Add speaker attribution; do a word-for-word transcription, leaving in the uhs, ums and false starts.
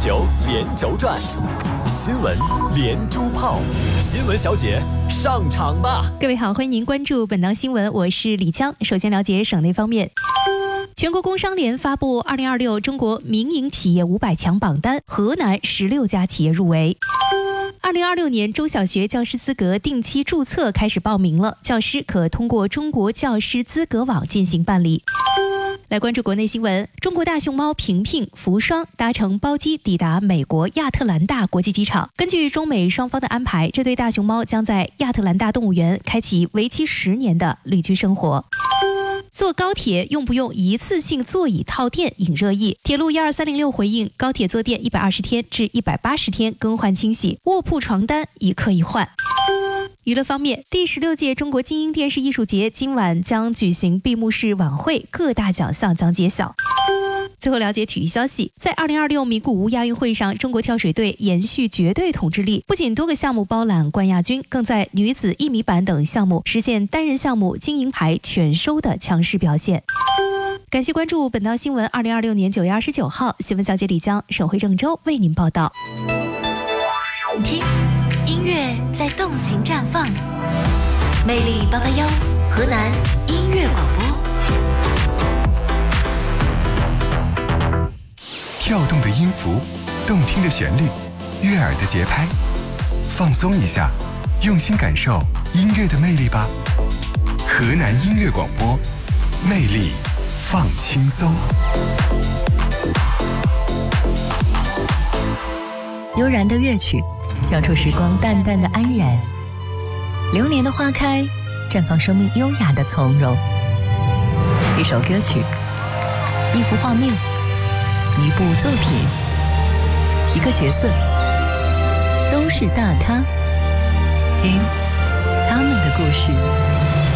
Speaker 1: 球连轴转，新闻连珠炮，新闻小姐上场吧！
Speaker 2: 各位好，欢迎您关注本档新闻，我是李江。首先了解省内方面。全国工商联发布二零二六中国民营企业五百强榜单，河南十六家企业入围。二零二六年中小学教师资格定期注册开始报名了，教师可通过中国教师资格网进行办理。来关注国内新闻，中国大熊猫平平、福双搭乘包机抵达美国亚特兰大国际机场。根据中美双方的安排，这对大熊猫将在亚特兰大动物园开启为期十年的旅居生活。坐高铁用不用一次性座椅套垫引热议，铁路一二三零六回应，高铁坐垫一百二十天至一百八十天更换清洗，卧铺床单一刻一换。娱乐方面，第十六届中国金鹰电视艺术节今晚将举行闭幕式晚会，各大奖项将揭晓。最后了解体育消息，在二零二六名古屋亚运会上，中国跳水队延续绝对统治力，不仅多个项目包揽冠亚军，更在女子一米板等项目实现单人项目金银牌全收的强势表现。感谢关注本档新闻，二零二六年九月二十九号，新闻小姐李江、沈慧郑州为您报道。
Speaker 3: 听，音乐在动情绽放，魅力八八幺，河南音乐广播。
Speaker 4: 跳动的音符，动听的旋律，悦耳的节拍，放松一下，用心感受音乐的魅力吧。河南音乐广播，魅力放轻松。
Speaker 5: 悠然的乐曲，飘出时光淡淡的安然。流年的花开，绽放生命优雅的从容。一首歌曲，一幅画面，一部作品，一个角色，都是大咖，听他们的故事。